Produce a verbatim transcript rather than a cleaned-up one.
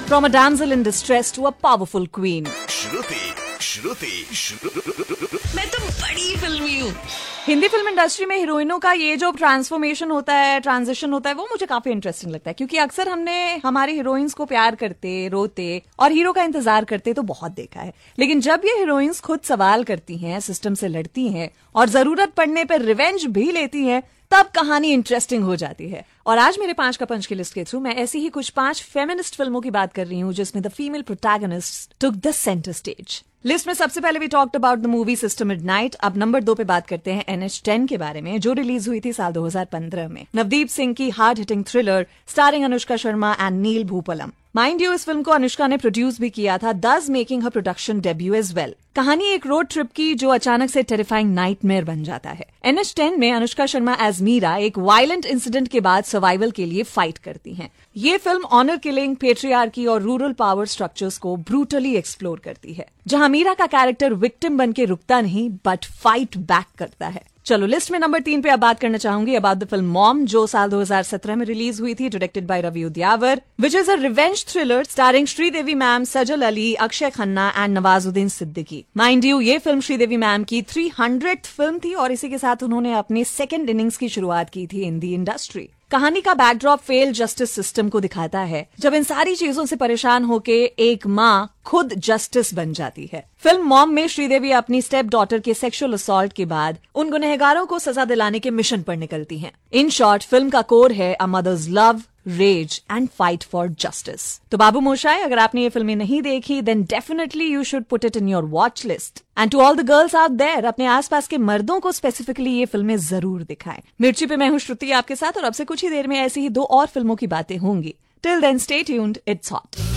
From a damsel in distress to a powerful queen. श्रुति श्रुति श्रुति मैं तो बड़ी फिल्मी हूँ। हिंदी फिल्म इंडस्ट्री में हीरोइनों का ये जो ट्रांसफॉर्मेशन होता है, ट्रांजिशन होता है, वो मुझे काफी इंटरेस्टिंग लगता है, क्योंकि अक्सर हमने हमारी हीरोइंस को प्यार करते, रोते और हीरो का इंतजार करते तो बहुत देखा है। लेकिन जब ये हीरोइंस खुद सवाल करती हैं, सिस्टम से लड़ती हैं और जरूरत पड़ने पर रिवेंज भी लेती हैं, तब कहानी इंटरेस्टिंग हो जाती है। और आज मेरे पांच का पंच के लिस्ट के थ्रू मैं ऐसी ही कुछ पांच फेमिनिस्ट फिल्मों की बात कर रही हूँ जिसमें the female protagonist took the centre stage. List में सबसे पहले we talked about the movie sister midnight. अब नंबर दो पे बात करते हैं एन एच टेन के बारे में, जो रिलीज हुई थी साल दो हज़ार पंद्रह में। नवदीप सिंह की hard hitting thriller starring Anushka Sharma and nil Bhoopalam. Mind you, इस फिल्म को अनुष्का ने प्रोड्यूस भी किया था, दस मेकिंग हर प्रोडक्शन डेब्यू एज वेल। कहानी एक रोड ट्रिप की जो अचानक से टेरिफाइंग नाइटमेयर बन जाता है। एन एच टेन में अनुष्का शर्मा एज मीरा एक वायलेंट इंसिडेंट के बाद सर्वाइवल के लिए फाइट करती हैं। ये फिल्म ऑनर किलिंग, पेट्रियार्की और रूरल पावर स्ट्रक्चर्स को ब्रूटली एक्सप्लोर करती है, जहां मीरा का कैरेक्टर विक्टिम बन के रुकता नहीं बट फाइट बैक करता है। चलो, लिस्ट में नंबर तीन पे अब बात करना चाहूंगी अबाउट द फिल्म मॉम, जो साल दो हज़ार सत्रह में रिलीज हुई थी, directed by Ravi उद्यावर, which is a revenge thriller starring Sridevi ma'am, Sajal Ali, Akshay Khanna and Nawazuddin Siddiqui. Mind you, ये फिल्म श्रीदेवी मैम की थ्री हंड्रेड फिल्म थी और इसी के साथ उन्होंने अपनी सेकेंड इनिंग्स की शुरुआत की थी इन दी इंडस्ट्री। कहानी का बैकड्रॉप फेल जस्टिस सिस्टम को दिखाता है, जब इन सारी चीजों से परेशान होके एक माँ खुद जस्टिस बन जाती है। फिल्म मॉम में श्रीदेवी अपनी स्टेप डॉटर के सेक्सुअल असॉल्ट के बाद उन गुनहगारों को सजा दिलाने के मिशन पर निकलती हैं। इन शॉर्ट, फिल्म का कोर है अ mother's love, raise and fight for justice. तो बाबू मोशाय, अगर आपने ये फिल्में नहीं देखी then definitely you should put it in your watch list. And to all the girls out there, अपने आसपास के मर्दों को स्पेसिफिकली ये फिल्में जरूर दिखाएं। मिर्ची पे मैं हूँ श्रुति आपके साथ, और अब से कुछ ही देर में ऐसी ही दो और फिल्मों की बातें होंगी। Till then stay tuned, it's hot.